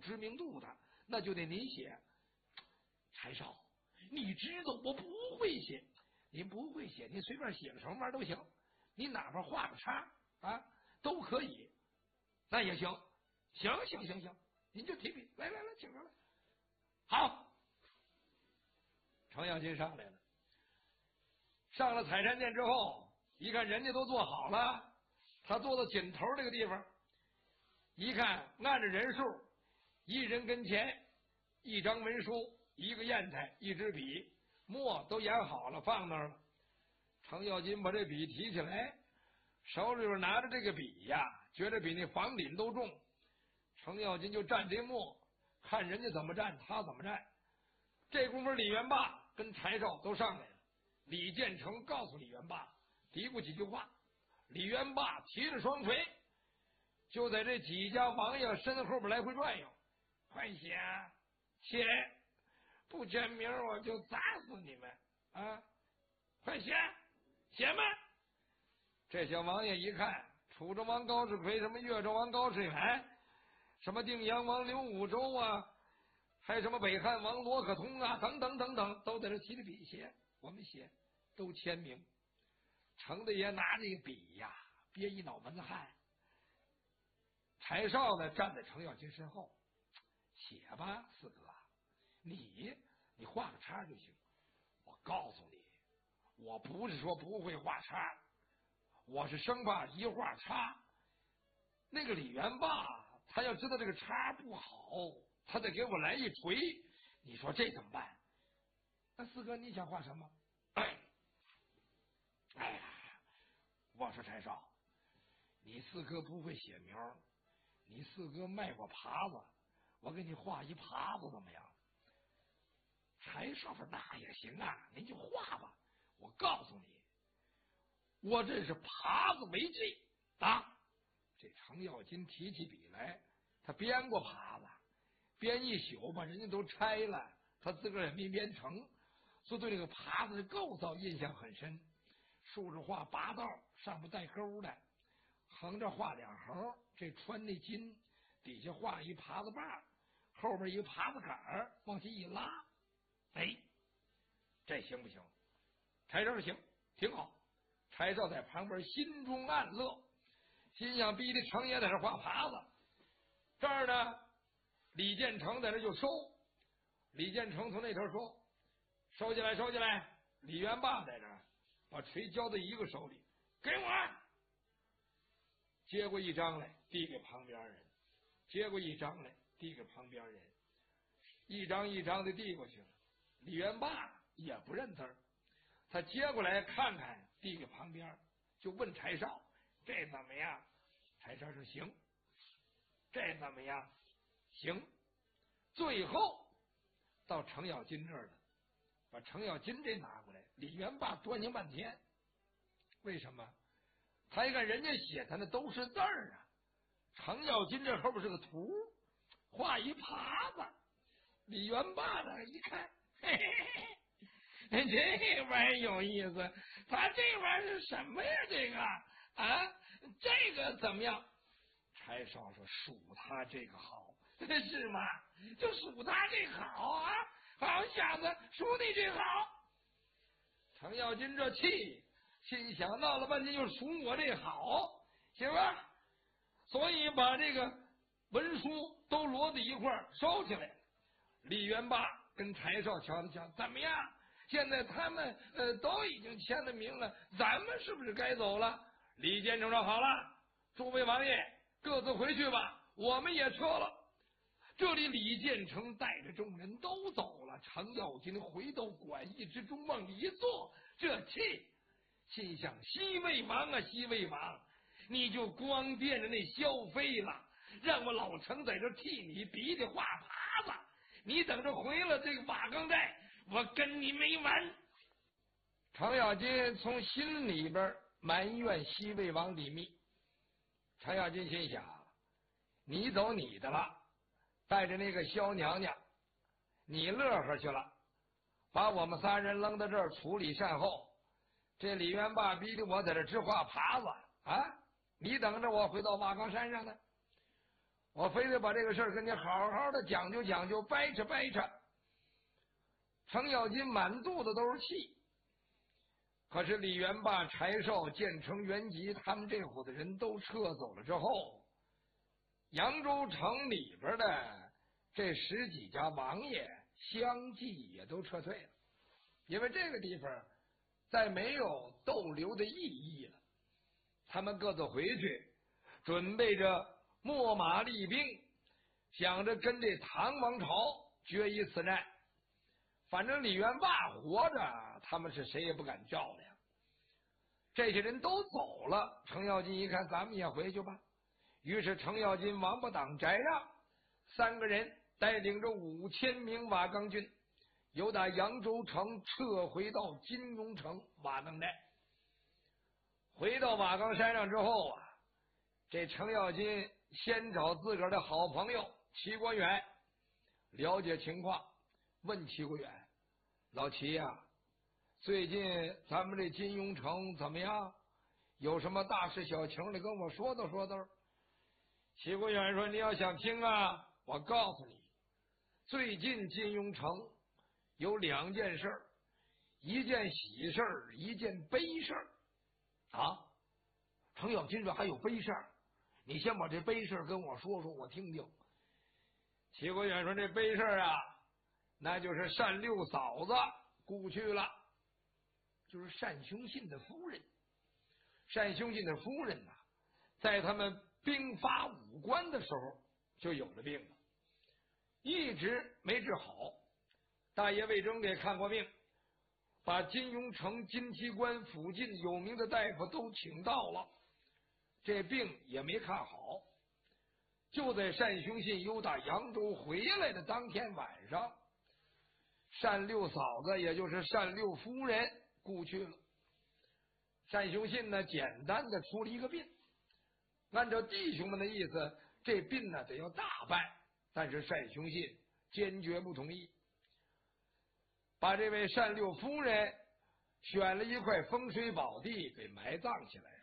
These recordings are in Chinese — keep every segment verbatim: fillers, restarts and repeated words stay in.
知名度的，那就得您写。柴少，你知道我不会写，您不会写，您随便写个什么玩意儿都行，你哪怕画个叉啊都可以，那也行。行行行行，您就提笔，来来来，请上来。好，程咬金上来了。上了采山殿之后，一看人家都做好了，他坐到紧头这个地方，一看按着人数，一人跟前一张文书，一个砚台，一支笔，墨都研好了，放那儿了。程咬金把这笔提起来，手里边拿着这个笔呀，觉得比那房顶都重。程咬金就蘸这墨，看人家怎么蘸，他怎么蘸。这功夫，李元霸跟柴少都上来了。李建成告诉李元霸，嘀咕几句话。李元霸提着双锤，就在这几家王爷身后边来回转悠。快写，写，不签名我就砸死你们啊！快写，写嘛！这些王爷一看，楚州王高士奎，什么越州王高士远，什么定阳王刘武周啊，还有什么北汉王罗可通啊，等等等等，都在这提着笔写。我们写，都签名。程大爷拿这个笔呀，憋一脑门子汗。柴少呢，站在程咬金身后，写吧，四哥，你你画个叉就行。我告诉你，我不是说不会画叉，我是生怕一画叉，那个李元霸他要知道这个叉不好，他得给我来一锤。你说这怎么办？那四哥你想画什么？哎，哎呀，我说柴少，你四哥不会写名，你四哥卖过耙子，我给你画一耙子怎么样？柴少说那也行啊，您就画吧。我告诉你，我这是耙子为记啊。这程咬金提起笔来，他编过耙子，编一宿把人家都拆了，他自个儿也没编成，所以对这个耙子的构造印象很深。竖着画八道，上面带钩的，横着画两横，这穿那筋，底下画一耙子把，后边一个耙子杆儿，往下一拉。哎，这行不行？柴少说行，挺好。柴少在旁边心中暗乐，心想逼得程爷在这画耙子。这儿呢，李建成在这就收。李建成从那头说：“收起来，收起来。”李元霸在这儿把锤交在一个手里，给我。接过一张来，递给旁边人；接过一张来，递给旁边人，一张一张的递过去了。李元霸也不认字儿，他接过来看看，递给旁边，就问柴少：“这怎么样？”柴少说：“行。”这怎么样？行。最后到程咬金这儿了，把程咬金这拿过来。李元霸端详半天，为什么？他一看人家写他那都是字儿啊，程咬金这后边是个图，画一耙子。李元霸呢一看，嘿嘿嘿，这玩意儿有意思，他这玩意儿是什么呀？这个啊，这个怎么样？柴少说：“数他这个好，是吗？就数他这好啊！好小子，数你这好。”程咬金这气，心想闹了半天就数我这好，行吧？所以把这个文书都摞在一块儿收起来。李元霸跟柴少瞧了瞧，怎么样？现在他们呃都已经签了名了，咱们是不是该走了？李建成说：“好了，诸位王爷各自回去吧，我们也撤了。”这里李建成带着众人都走了，程咬金回到馆驿之中往里一坐，这气心想：西魏王啊西魏王，你就光惦着那萧飞了，让我老程在这替你比的画耙子，你等着回了这个瓦岗寨，我跟你没完。程咬金从心里边埋怨西魏王李密。程咬金心想：你走你的了，带着那个萧娘娘，你乐呵去了，把我们仨人扔到这儿处理善后。这李元霸逼得我在这直画耙子啊！你等着我回到瓦岗山上呢。 我非得把这个事儿跟你好好的讲究讲究，掰扯掰扯。程咬金满肚子都是气，可是李元霸、柴绍、建成、元吉他们这伙的人都撤走了之后，扬州城里边的这十几家王爷相继也都撤退了，因为这个地方再没有逗留的意义了。他们各自回去，准备着秣马厉兵，想着跟这唐王朝决一死战。反正李元霸活着，他们是谁也不敢照亮。这些人都走了，程咬金一看，咱们也回去吧。于是程咬金、王八党、翟让三个人带领着五千名瓦岗军，由打扬州城撤回到金庸城瓦岗寨。回到瓦岗山上之后啊，这程咬金先找自个儿的好朋友齐国远了解情况，问齐国远：“老齐呀、啊，最近咱们这金庸城怎么样？有什么大事小情的跟我说道说道。”齐国远说：“你要想听啊，我告诉你，最近金庸城有两件事，一件喜事，一件悲事。”啊，程咬金说：“还有悲事？你先把这悲事跟我说说，我听听。”齐国远说：“这悲事啊，那就是单六嫂子故去了，就是单雄信的夫人。单雄信的夫人呐、啊，在他们兵发武关的时候就有了病了，一直没治好。大爷魏征给看过病，把金庸城金鸡关附近有名的大夫都请到了，这病也没看好。就在单雄信由打扬州回来的当天晚上，单六嫂子也就是单六夫人故去了。单雄信呢，简单的出了一个殡，按照弟兄们的意思，这殡呢得要大办，但是单雄信坚决不同意，把这位单六夫人选了一块风水宝地给埋葬起来了。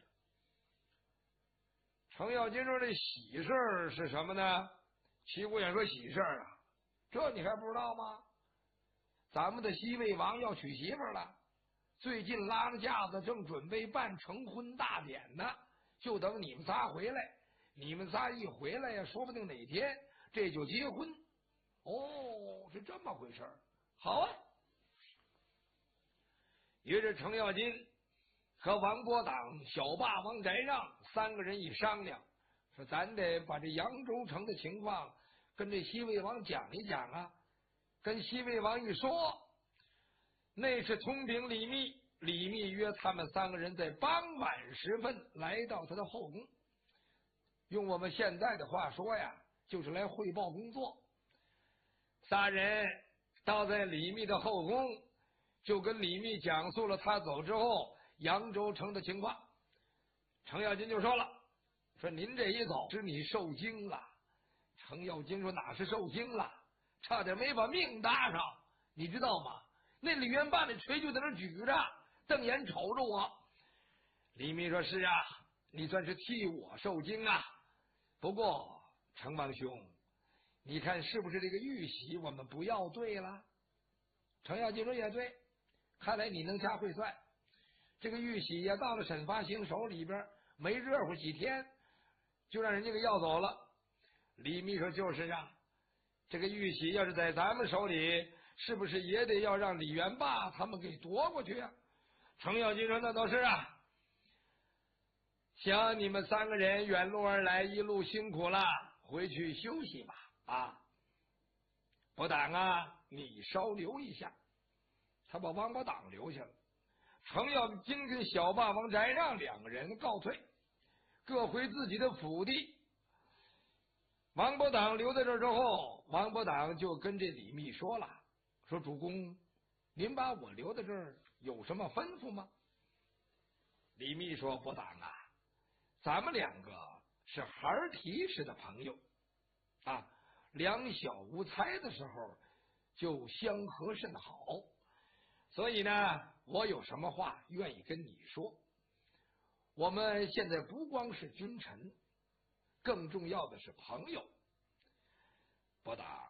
程咬金说：“这喜事儿是什么呢？”齐国远说：“喜事儿啊，这你还不知道吗？咱们的西魏王要娶媳妇了，最近拉着架子，正准备办成婚大典呢，就等你们仨回来。你们仨一回来呀，说不定哪天这就结婚。”哦，是这么回事儿。好啊。于是程咬金和王伯党、小霸王翟让三个人一商量，说咱得把这扬州城的情况跟这西魏王讲一讲啊。跟西魏王一说，那是通禀李密，李密约他们三个人在傍晚时分来到他的后宫，用我们现在的话说呀，就是来汇报工作。仨人到在李密的后宫，就跟李密讲述了他走之后扬州城的情况。程咬金就说了，说您这一走是你受惊了。程咬金说：“哪是受惊了，差点没把命搭上，你知道吗？那李元霸那锤就在那举着，瞪眼瞅着我。”李密说：“是啊，你算是替我受惊啊。不过程王兄，你看是不是这个玉玺我们不要对了？”程咬金说：“也对，看来你能掐会算。这个玉玺呀，到了沈发行手里边，没热乎几天，就让人家给要走了。”李密说：“就是啊，这个玉玺要是在咱们手里，是不是也得要让李元霸他们给夺过去啊？”程咬金说：“那倒是啊。行，你们三个人远路而来，一路辛苦了，回去休息吧。啊，伯党啊，你稍留一下。”他把王八党留下了。程咬金跟小霸王翟让两个人告退，各回自己的府邸。王伯党留在这儿之后，王伯党就跟这李密说了，说：“主公，您把我留在这儿有什么吩咐吗？”李密说：“伯党啊，咱们两个是孩提式的朋友啊，两小无猜的时候就相和甚好，所以呢，我有什么话愿意跟你说。我们现在不光是君臣，更重要的是朋友拨打